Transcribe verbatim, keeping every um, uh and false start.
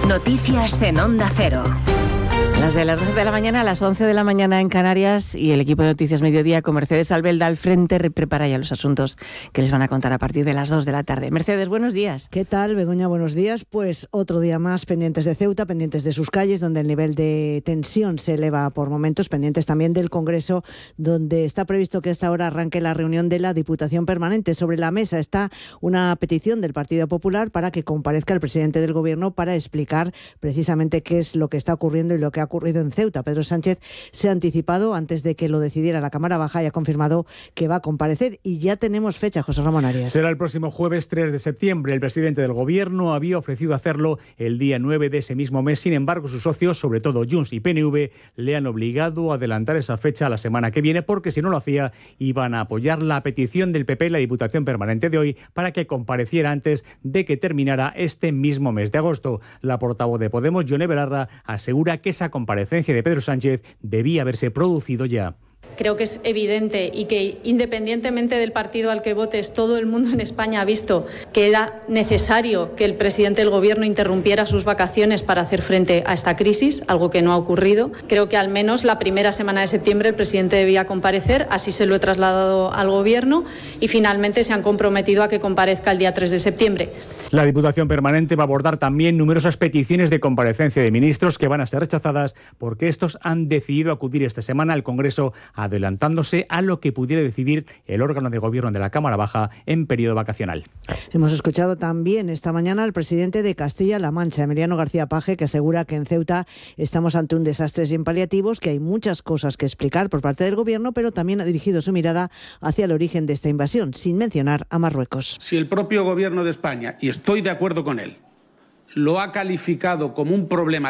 Noticias en Onda Cero. Las de las doce de la mañana a las once de la mañana en Canarias, y el equipo de Noticias Mediodía con Mercedes Albelda al frente prepara ya los asuntos que les van a contar a partir de las dos de la tarde. Mercedes, buenos días. ¿Qué tal, Begoña? Buenos días. Pues otro día más pendientes de Ceuta, pendientes de sus calles, donde el nivel de tensión se eleva por momentos, pendientes también del Congreso, donde está previsto que a esta hora arranque la reunión de la Diputación Permanente. Sobre la mesa está una petición del Partido Popular para que comparezca el presidente del Gobierno para explicar precisamente qué es lo que está ocurriendo y lo que ha ocurrido en Ceuta. Pedro Sánchez se ha anticipado antes de que lo decidiera la Cámara Baja y ha confirmado que va a comparecer, y ya tenemos fecha, José Ramón Arias. Será el próximo jueves tres de septiembre. El presidente del Gobierno había ofrecido hacerlo el día nueve de ese mismo mes. Sin embargo, sus socios, sobre todo Junts y P N V, le han obligado a adelantar esa fecha a la semana que viene, porque si no lo hacía iban a apoyar la petición del P P y la Diputación Permanente de hoy para que compareciera antes de que terminara este mismo mes de agosto. La portavoz de Podemos, Yone Belarra, asegura que esa comparecencia de Pedro Sánchez debía haberse producido ya. Creo que es evidente y que, independientemente del partido al que votes, todo el mundo en España ha visto que era necesario que el presidente del Gobierno interrumpiera sus vacaciones para hacer frente a esta crisis, algo que no ha ocurrido. Creo que al menos la primera semana de septiembre el presidente debía comparecer, así se lo he trasladado al Gobierno, y finalmente se han comprometido a que comparezca el día tres de septiembre. La Diputación Permanente va a abordar también numerosas peticiones de comparecencia de ministros que van a ser rechazadas porque estos han decidido acudir esta semana al Congreso, adelantándose a lo que pudiera decidir el órgano de gobierno de la Cámara Baja en periodo vacacional. Hemos escuchado también esta mañana al presidente de Castilla-La Mancha, Emiliano García Paje, que asegura que en Ceuta estamos ante un desastre sin paliativos, que hay muchas cosas que explicar por parte del Gobierno, pero también ha dirigido su mirada hacia el origen de esta invasión, sin mencionar a Marruecos. Si el propio Gobierno de España, y estoy de acuerdo con él, lo ha calificado como un problema